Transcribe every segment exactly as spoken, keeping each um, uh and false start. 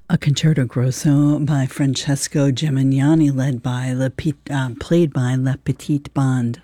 A concerto grosso by Francesco Gemignani, led by Le Pet- uh, played by La Petite Bande.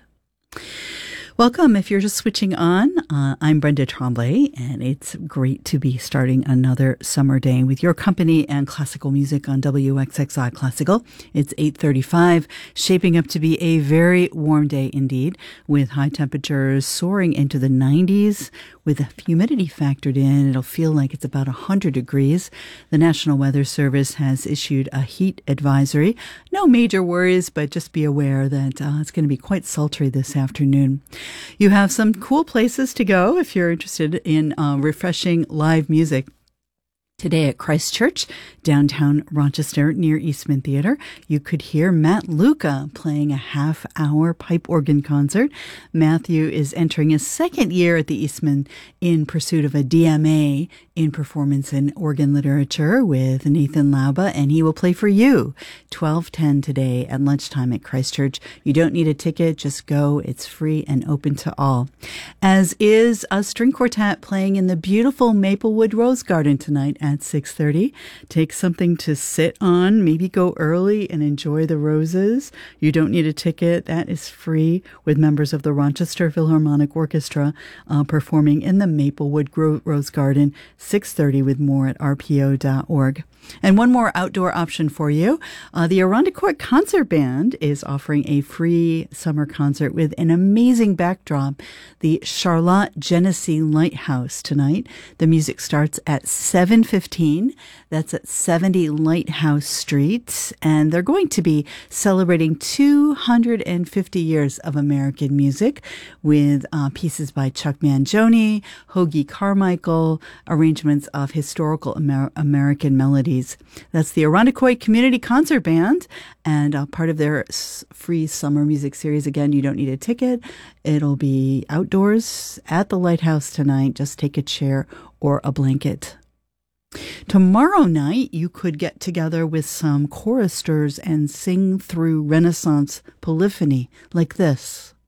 Welcome. If you're just switching on, uh, I'm Brenda Tremblay, and it's great to be starting another summer day with your company and classical music on W X X I Classical. It's eight thirty-five, shaping up to be a very warm day indeed, with high temperatures soaring into the nineties. With the humidity factored in, it'll feel like it's about one hundred degrees. The National Weather Service has issued a heat advisory. No major worries, but just be aware that uh, it's going to be quite sultry this afternoon. You have some cool places to go if you're interested in uh, refreshing live music. Today at Christ Church, downtown Rochester, near Eastman Theater, you could hear Matt Luca playing a half-hour pipe organ concert. Matthew is entering his second year at the Eastman in pursuit of a D M A in performance and organ literature with Nathan Lauba, and he will play for you twelve ten today at lunchtime at Christ Church. You don't need a ticket, just go. It's free and open to all. As is a string quartet playing in the beautiful Maplewood Rose Garden tonight at six thirty. Take something to sit on, maybe go early and enjoy the roses. You don't need a ticket. That is free, with members of the Rochester Philharmonic Orchestra uh, performing in the Maplewood Gro- Rose Garden, six thirty, with more at r p o dot org. And one more outdoor option for you. Uh, the Irondequoit Concert Band is offering a free summer concert with an amazing backdrop, the Charlotte Genesee Lighthouse tonight. The music starts at seven fifteen. That's at seventy Lighthouse Street. And they're going to be celebrating two hundred fifty years of American music with uh, pieces by Chuck Mangione, Hoagy Carmichael, arrangements of historical Amer- American melodies. That's the Irondequoit Community Concert Band, and uh, part of their s- free summer music series. Again, you don't need a ticket. It'll be outdoors at the Lighthouse tonight. Just take a chair or a blanket. Tomorrow night, you could get together with some choristers and sing through Renaissance polyphony like this.